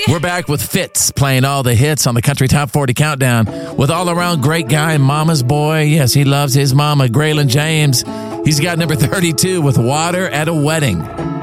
We're back with Fitz playing all the hits on the Country Top 40 Countdown with all-around great guy, Mama's Boy. Yes, he loves his mama, Graylin James. He's got number 32 with Water at a Wedding.